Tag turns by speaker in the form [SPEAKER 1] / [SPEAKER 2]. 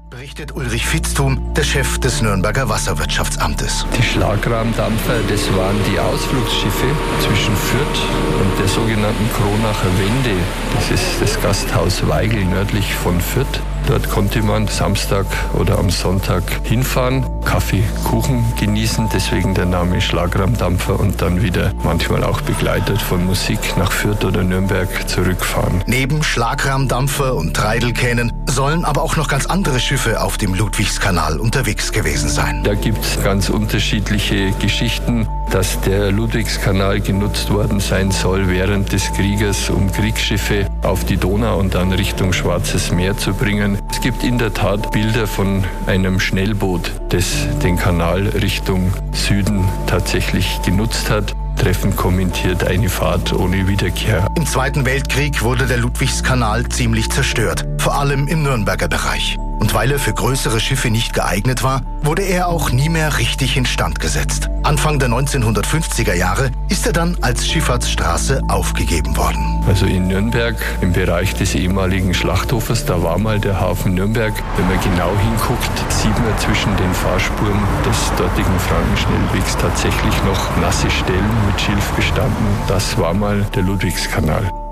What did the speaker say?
[SPEAKER 1] Berichtet Ulrich Vitzthum, der Chef des Nürnberger Wasserwirtschaftsamtes.
[SPEAKER 2] Die Schlagrahmdampfer, das waren die Ausflugsschiffe zwischen Fürth und der sogenannten Kronacher Wende. Das ist das Gasthaus Weigel nördlich von Fürth. Dort konnte man Samstag oder am Sonntag hinfahren, Kaffee, Kuchen genießen, deswegen der Name Schlagrahmdampfer, und dann wieder manchmal auch begleitet von Musik nach Fürth oder Nürnberg zurückfahren.
[SPEAKER 1] Neben Schlagrahmdampfer und Treidelkähnen sollen aber auch noch ganz andere Schiffe auf dem Ludwigskanal unterwegs gewesen sein.
[SPEAKER 2] Da gibt es ganz unterschiedliche Geschichten, dass der Ludwigskanal genutzt worden sein soll während des Krieges, um Kriegsschiffe auf die Donau und dann Richtung Schwarzes Meer zu bringen. Es gibt in der Tat Bilder von einem Schnellboot, das den Kanal Richtung Süden tatsächlich genutzt hat. Treffend kommentiert: eine Fahrt ohne Wiederkehr.
[SPEAKER 1] Im Zweiten Weltkrieg wurde der Ludwigskanal ziemlich zerstört, vor allem im Nürnberger Bereich. Und weil er für größere Schiffe nicht geeignet war, wurde er auch nie mehr richtig instand gesetzt. Anfang der 1950er Jahre ist er dann als Schifffahrtsstraße aufgegeben worden.
[SPEAKER 2] Also in Nürnberg, im Bereich des ehemaligen Schlachthofes, da war mal der Hafen Nürnberg. Wenn man genau hinguckt, sieht man zwischen den Fahrspuren des dortigen Frankenschnellwegs tatsächlich noch nasse Stellen mit Schilf bestanden. Das war mal der Ludwigskanal.